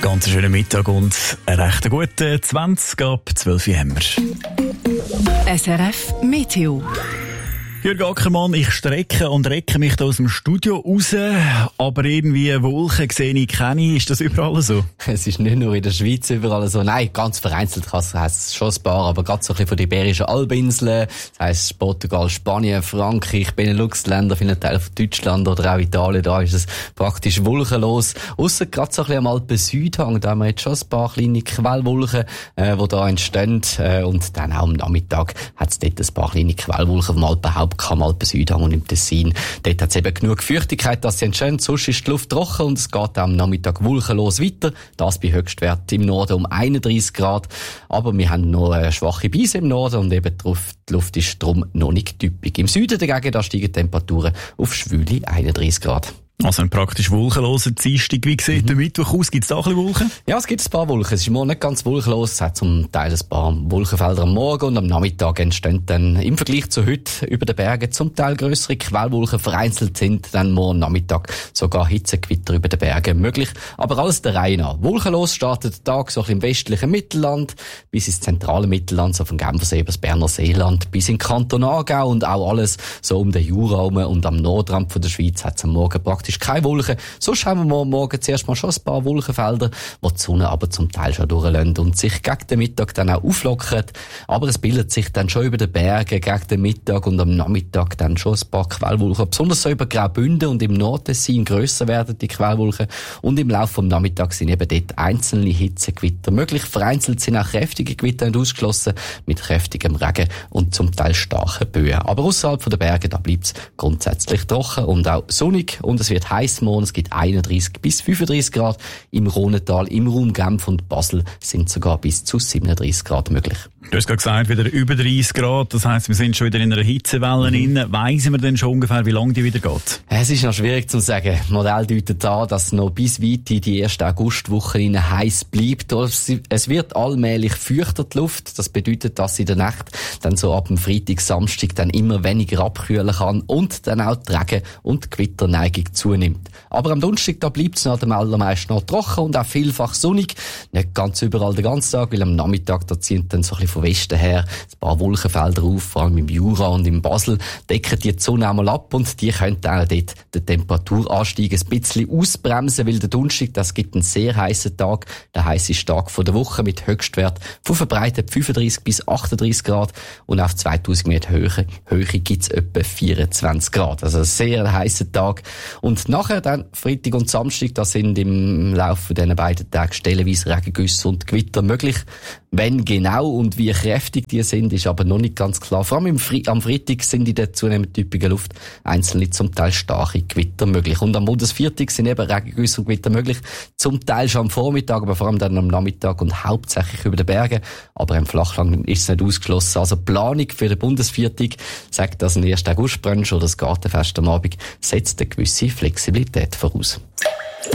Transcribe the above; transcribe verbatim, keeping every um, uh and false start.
Ganz schönen Mittag und einen recht guten zwanzig ab zwölf Uhr haben wir. S R F Meteo. Jürg Ackermann, ich strecke und recke mich da aus dem Studio raus, aber irgendwie Wolken sehe ich keine. Ist das überall so? Es ist nicht nur in der Schweiz überall so. Nein, ganz vereinzelt heisst es schon ein paar, aber gerade so ein bisschen von den Iberischen Halbinseln, das heisst Portugal, Spanien, Frankreich, Benelux-Länder, viele Teile von Deutschland oder auch Italien, da ist es praktisch wolkenlos. Ausser gerade so ein bisschen am Alpen-Südhang, da haben wir jetzt schon ein paar kleine Quellwolken, äh, die da entstehen, äh, und dann auch am Nachmittag hat es dort ein paar kleine Quellwolken vom Alpenhaupt am Alpen-Südhang und im Tessin. Dort hat es eben genug Feuchtigkeit, dass sie entstehen. Sonst ist die Luft trocken und es geht auch am Nachmittag wolkenlos weiter. Das bei Höchstwert im Norden um einunddreissig Grad. Aber wir haben noch eine schwache Brise im Norden und eben die Luft, die Luft ist darum noch nicht typisch. Im Süden dagegen, da steigen die Temperaturen auf schwüle einunddreissig Grad. Also ein praktisch wolkenloser Dienstag. Wie sieht mhm. der Mittwoch aus? Gibt es da ein bisschen Wolken? Ja, es gibt ein paar Wolken. Es ist morgen nicht ganz wolkenlos. Es hat zum Teil ein paar Wolkenfelder am Morgen und am Nachmittag entstehen dann im Vergleich zu heute über den Bergen zum Teil grössere Quellwolken. Vereinzelt sind dann morgen Nachmittag sogar Hitzegewitter über den Bergen möglich. Aber alles der Reihe nach. Wolkenlos startet der Tag so ein bisschen im westlichen Mittelland bis ins zentrale Mittelland, so vom Genfersee über das Berner Seeland bis in den Kanton Aargau und auch alles so um den Jura herum und am Nordrand von der Schweiz hat es am Morgen praktisch keine Wolken. Sonst haben wir morgen zuerst mal schon ein paar Wolkenfelder, wo die Sonne aber zum Teil schon durchlöhnt und sich gegen den Mittag dann auch auflockert. Aber es bildet sich dann schon über den Bergen gegen den Mittag und am Nachmittag dann schon ein paar Quellwolken. Besonders so über Graubünden und im Nordtessin grösser werden die Quellwolken und im Laufe des Nachmittags sind eben dort einzelne Hitzegewitter möglich. Vereinzelt sind auch kräftige Gewitter nicht ausgeschlossen mit kräftigem Regen und zum Teil starken Böen. Aber außerhalb der Berge, da bleibt es grundsätzlich trocken und auch sonnig und es wird heiß morgen. Es gibt einunddreissig bis fünfunddreissig Grad. Im Rhonental, im Raum Genf und Basel sind sogar bis zu siebenunddreissig Grad möglich. Du hast gerade gesagt, wieder über dreißig Grad. Das heisst, wir sind schon wieder in einer Hitzewelle mhm. drin. Weiss wir denn schon ungefähr, wie lange die wieder geht? Es ist noch schwierig zu sagen. Das Modell deutet an, dass es noch bis weit in die erste Augustwoche heiß bleibt. Es wird allmählich feuchter die Luft. Das bedeutet, dass in der Nacht dann so ab dem Freitag, Samstag dann immer weniger abkühlen kann und dann auch die Regen- und die Gewitterneigung zunimmt. Aber am Donnerstag, da bleibt es noch am allermeisten noch trocken und auch vielfach sonnig. Nicht ganz überall den ganzen Tag, weil am Nachmittag, da ziehen dann so ein bisschen von Westen her ein paar Wolkenfelder auf, vor allem im Jura und im Basel, decken die Sonne einmal ab und die könnten auch dort den Temperaturanstieg ein bisschen ausbremsen, weil der Donnerstag, das gibt einen sehr heissen Tag, der heisseste Tag von der Woche mit Höchstwert von verbreitet fünfunddreissig bis achtunddreissig Grad und auf zweitausend Meter Höhe, Höhe gibt es etwa vierundzwanzig Grad. Also ein sehr heisser Tag. Und nachher dann Freitag und Samstag, da sind im Laufe dieser beiden Tage stellenweise Regengüsse und Gewitter möglich. Wenn genau und wie kräftig die sind, ist aber noch nicht ganz klar. Vor allem im Fre- am Freitag sind in der zunehmend typischen Luft einzelne zum Teil starke Gewitter möglich. Und am Bundesviertag sind eben Regengüsse und Gewitter möglich. Zum Teil schon am Vormittag, aber vor allem dann am Nachmittag und hauptsächlich über den Bergen. Aber im Flachland ist es nicht ausgeschlossen. Also die Planung für den Bundesviertag sagt, dass ein erster Augustbrunch oder das Gartenfest am Abend setzt eine gewisse Flexibilität voraus.